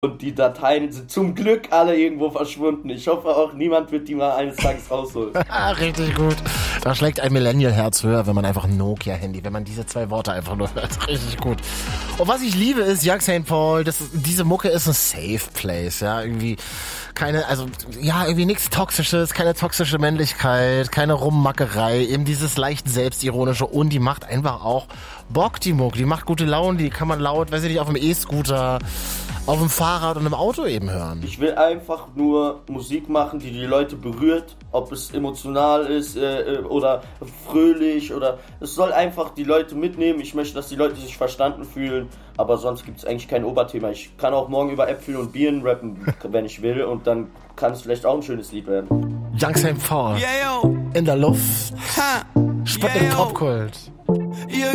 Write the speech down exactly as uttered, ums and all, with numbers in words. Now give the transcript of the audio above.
Und die Dateien sind zum Glück alle irgendwo verschwunden. Ich hoffe auch, niemand wird die mal eines Tages rausholen. Richtig gut. Da schlägt ein Millennial-Herz höher, wenn man einfach ein Nokia-Handy, wenn man diese zwei Worte einfach nur hört. Richtig gut. Und was ich liebe ist, Young Saint Paul, das ist, diese Mucke ist ein Safe Place, ja, irgendwie keine, also, ja, irgendwie nichts Toxisches, keine toxische Männlichkeit, keine Rummackerei, eben dieses leicht Selbstironische und die macht einfach auch Bock, die Mucke, die macht gute Laune, die kann man laut, weiß ich nicht, auf dem E-Scooter, auf dem Fahrrad und im Auto eben hören. Ich will einfach nur Musik machen, die die Leute berührt, ob es emotional ist äh, oder fröhlich oder es soll einfach die Leute mitnehmen. Ich möchte, dass die Leute sich verstanden fühlen, aber sonst gibt es eigentlich kein Oberthema. Ich kann auch morgen über Äpfel und Birnen rappen, wenn ich will, und dann kann es vielleicht auch ein schönes Lied werden. Young Saint Paul, Yeah, yo. in der Luft, Ha. Spott Yeah, im yo. Popkult. Yeah.